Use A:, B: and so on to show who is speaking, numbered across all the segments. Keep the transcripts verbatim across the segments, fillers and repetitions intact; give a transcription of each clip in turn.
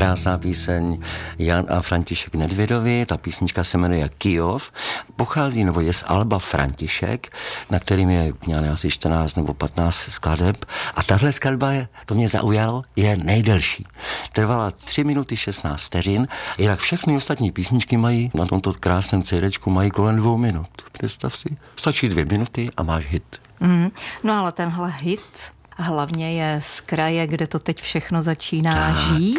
A: krásná píseň Jan a František Nedvědovi, ta písnička se jmenuje Kyjov, pochází nebo je z alba František, na kterým je nějak asi čtrnáct nebo patnáct skladeb a tahle skladba, je, to mě zaujalo, je nejdelší. Trvala tři minuty šestnáct vteřin, jinak všechny ostatní písničky mají na tomto krásném cédéčku mají kolem dvou minut. Představ si, stačí dvě minuty a máš hit.
B: Mm, no ale tenhle hit hlavně je z kraje, kde to teď všechno začíná tak žít.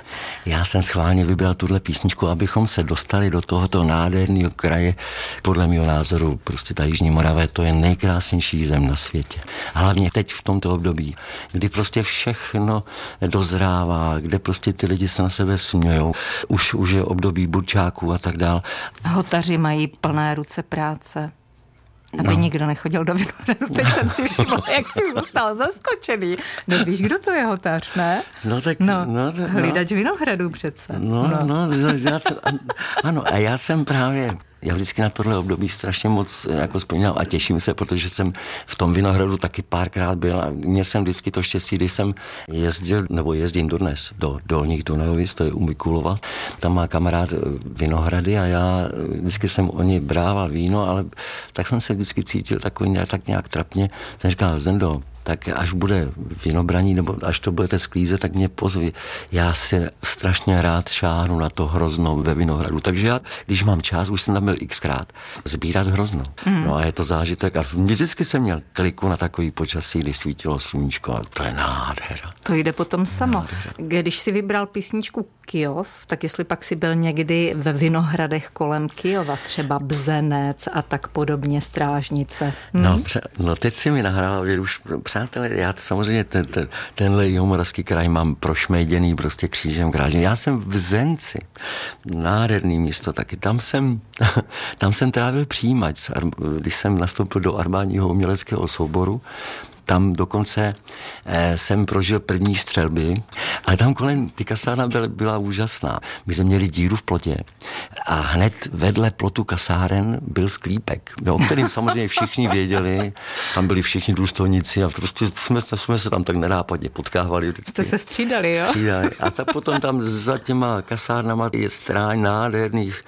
A: Já jsem schválně vybral tuhle písničku, abychom se dostali do tohoto nádherného kraje. Podle mého názoru prostě ta Jižní Morava, to je nejkrásnější zem na světě. Hlavně teď v tomto období, kdy prostě všechno dozrává, kde prostě ty lidi se na sebe smějou. Už, už je období burčáků a tak dál.
B: Hotaři mají plné ruce práce. Aby no. nikdo nechodil do Vinohradu. Teď jsem si všimla, jak jsi zůstal zaskočený. No víš, kdo to je hotář, ne?
A: No tak...
B: No,
A: no, no
B: hlídač Vinohradu přece.
A: No, no, no já jsem, ano, a já jsem právě... Já vždycky na tohle období strašně moc jako vzpomínám a těším se, protože jsem v tom Vinohradu taky párkrát byl a měl jsem vždycky to štěstí, když jsem jezdil, nebo jezdím dodnes do Dolních Dunajovic, to je u Mikulova. Tam má kamarád Vinohrady a já vždycky jsem o ně brával víno, ale tak jsem se vždycky cítil takový nějak, tak nějak trapně. Jsem říkal, Zdendo, tak až bude vinobraní, nebo až to budete sklízet, tak mě pozvi. Já si strašně rád šáhnu na to hrozno ve Vinohradu. Takže já, když mám čas, už jsem tam byl xkrát, sbírat hrozno. Mm. No a je to zážitek. A vždycky jsem měl kliku na takový počasí, kdy svítilo sluníčko. A to je nádhera.
B: To jde potom samo. Nádhera. Když si vybral písničku Kyjov, tak jestli pak si byl někdy ve Vinohradech kolem Kyjova, třeba Bzenec a tak podobně, Strážnice. Hm?
A: No, no teď si mi nahrála už. Přátelé, já samozřejmě ten, ten, tenhle jihomoravský kraj mám prošmejděný prostě křížem krážem. Já jsem v Zenci, nádherný místo taky. Tam jsem, tam jsem trávil přijímač, když jsem nastoupil do armádního uměleckého souboru. Tam dokonce eh, jsem prožil první střelby, ale tam kolem ty kasárna byla, byla úžasná. My jsme měli díru v plotě a hned vedle plotu kasáren byl sklípek, o kterým samozřejmě všichni věděli, tam byli všichni důstojníci a prostě jsme, jsme se tam tak nenápadně potkávali. Vždycky.
B: Jste se střídali, jo?
A: Střídali. A ta potom tam za těma kasárnama je stráň nádherných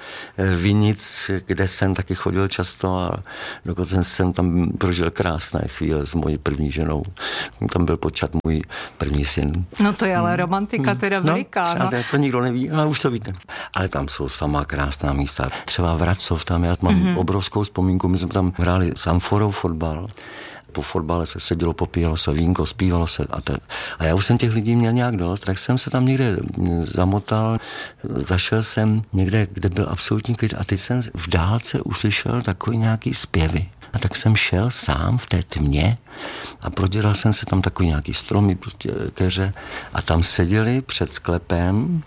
A: vinic, kde jsem taky chodil často a dokonce jsem tam prožil krásné chvíle s mojí první ženou. Tam byl počat můj první syn.
B: No to je ale romantika teda veliká.
A: No, no. To nikdo neví, ale už to víte. Ale tam jsou samá krásná místa. Třeba Vracov, tam já mám mm-hmm. obrovskou vzpomínku. My jsme tam hráli s amforou fotbal. Po fotbale se sedělo, popíjelo se vínko, zpívalo se. A, te, a já už jsem těch lidí měl nějak dost, tak jsem se tam někde zamotal, zašel jsem někde, kde byl absolutní klid a teď jsem v dálce uslyšel takový nějaký zpěvy. A tak jsem šel sám v té tmě a prodělal jsem se tam takový nějaký stromy, prostě keře a tam seděli před sklepem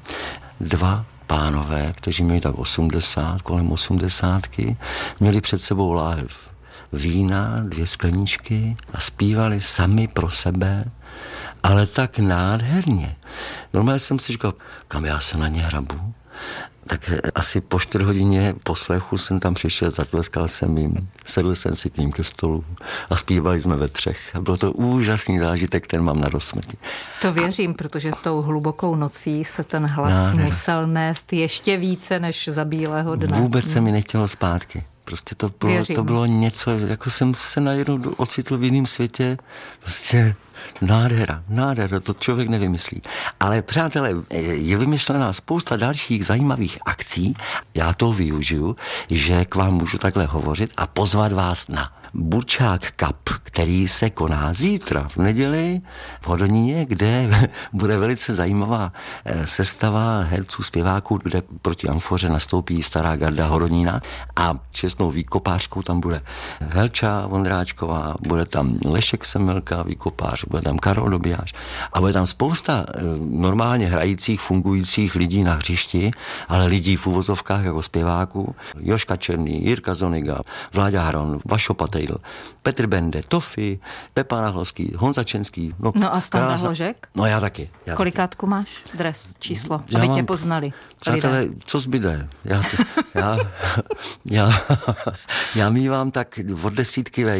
A: dva pánové, kteří měli tak osmdesát, kolem osmdesátky, měli před sebou láhev vína, dvě skleničky a zpívali sami pro sebe, ale tak nádherně. Normálně jsem si říkal, kam já se na ně hrabu? Tak asi po čtyři hodině poslechu jsem tam přišel, zatleskal jsem jim, sedl jsem si k ním ke stolu a zpívali jsme ve třech. A byl to úžasný zážitek, ten mám na dosmrti.
B: To věřím, a... protože tou hlubokou nocí se ten hlas Nádhera. musel nést ještě více než za bílého dne.
A: Vůbec se mi nechtělo zpátky. Prostě to bylo, to bylo něco, jako jsem se najednou ocitl v jiném světě, prostě nádhera, nádhera, to člověk nevymyslí. Ale přátelé, je vymyšlená spousta dalších zajímavých akcí, já to využiju, že k vám můžu takhle hovořit a pozvat vás na Burčák Cup, který se koná zítra v neděli v Hodoníně, kde bude velice zajímavá sestava herců, zpěváků, kde proti amfoře nastoupí stará garda Hodonína a čestnou výkopářkou tam bude Helča Vondráčková, bude tam Lešek Semmelka, výkopář, bude tam Karol Dobijáš a bude tam spousta normálně hrajících, fungujících lidí na hřišti, ale lidí v uvozovkách jako zpěváků. Joška Černý, Jirka Zoniga, Vláďa Haron, Vašo Patej, Petr Bende, Tofi, Pepa Nahlovský, Honza Čenský.
B: No, no a Standa Hložek?
A: No já taky. Já
B: Kolikátku taky. Máš? Dres, číslo,
A: já
B: aby
A: mám,
B: tě poznali.
A: Přátelé, co zbyde? Já, já, já, já mívám tak od desítky vejš.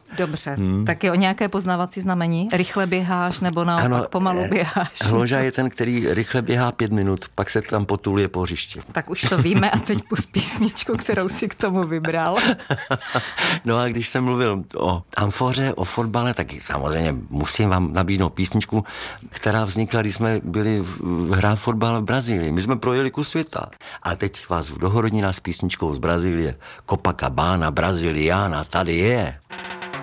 B: Dobře, hmm. tak je o nějaké poznávací znamení? Rychle běháš nebo naopak ano, pomalu běháš?
A: Hloža je ten, který rychle běhá pět minut, pak se tam potuluje po hřišti.
B: Tak už to víme a teď pust písničku, kterou si k tomu vybral.
A: No a když jsem mluvil o amfoře, o fotbale, tak samozřejmě musím vám nabídnout písničku, která vznikla, když jsme byli hrát fotbal v Brazílii. My jsme projeli kus světa. A teď vás v dohorodnina s písničkou z Brazílie. Copacabana, Braziliana, tady je.